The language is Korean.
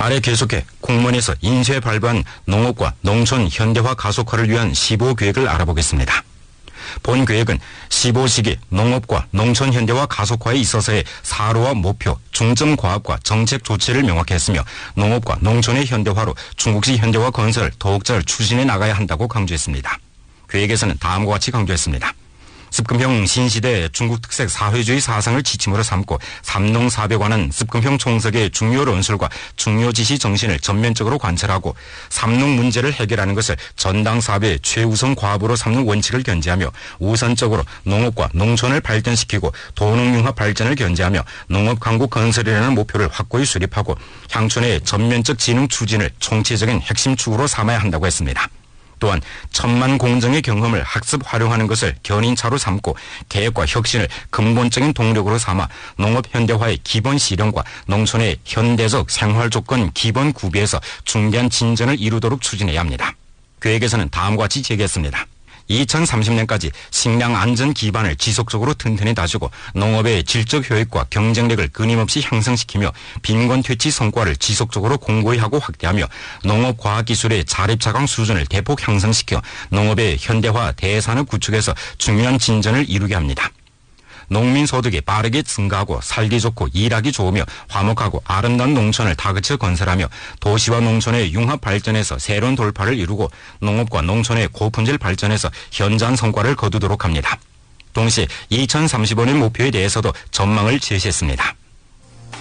아래 계속해 공무원에서 인쇄에 발부한 농업과 농촌 현대화 가속화를 위한 15계획을 알아보겠습니다. 본 계획은 15시기 농업과 농촌 현대화 가속화에 있어서의 사로와 목표, 중점 과업과 정책 조치를 명확히 했으며 농업과 농촌의 현대화로 중국식 현대화 건설을 더욱 잘 추진해 나가야 한다고 강조했습니다. 계획에서는 다음과 같이 강조했습니다. 습금형 신시대 중국 특색 사회주의 사상을 지침으로 삼고 삼농사업에 관한 습금형 총석의 중요論술과 중요 지시 정신을 전면적으로 관철하고 삼농 문제를 해결하는 것을 전당 사업의 최우선 과업으로 삼는 원칙을 견지하며 우선적으로 농업과 농촌을 발전시키고 도농융합 발전을 견지하며 농업 강국 건설이라는 목표를 확고히 수립하고 향촌의 전면적 진흥 추진을 총체적인 핵심 축으로 삼아야 한다고 했습니다. 또한 천만 공정의 경험을 학습 활용하는 것을 견인차로 삼고 개혁과 혁신을 근본적인 동력으로 삼아 농업 현대화의 기본 실현과 농촌의 현대적 생활 조건 기본 구비에서 중대한 진전을 이루도록 추진해야 합니다. 계획에서는 다음과 같이 제기했습니다. 2030년까지 식량 안전 기반을 지속적으로 튼튼히 다지고 농업의 질적 효익과 경쟁력을 끊임없이 향상시키며 빈곤 퇴치 성과를 지속적으로 공고히 하고 확대하며 농업 과학기술의 자립자강 수준을 대폭 향상시켜 농업의 현대화 대산업 구축에서 중요한 진전을 이루게 합니다. 농민 소득이 빠르게 증가하고 살기 좋고 일하기 좋으며 화목하고 아름다운 농촌을 다그쳐 건설하며 도시와 농촌의 융합 발전에서 새로운 돌파를 이루고 농업과 농촌의 고품질 발전에서 현저한 성과를 거두도록 합니다. 동시에 2035년 목표에 대해서도 전망을 제시했습니다.